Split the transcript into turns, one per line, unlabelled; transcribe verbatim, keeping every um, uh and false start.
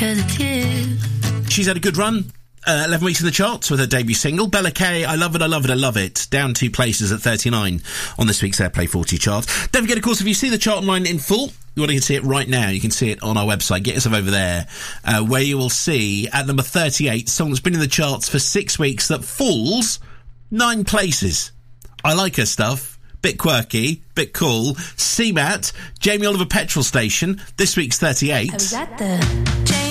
'cause it's you.
She's had a good run. Uh, eleven weeks in the charts with her debut single. Bella Kay, I Love It, I Love It, I Love It. Down two places at thirty-nine on this week's Airplay forty chart. Don't forget, of course, if you see the chart online in full, you want to see it right now, you can see it on our website. Get yourself over there, uh, where you will see, at number thirty-eight, song that's been in the charts for six weeks that falls nine places. I like her stuff. Bit quirky, bit cool. C MAT, Jamie Oliver Petrol Station, this week's thirty-eight.
I was at the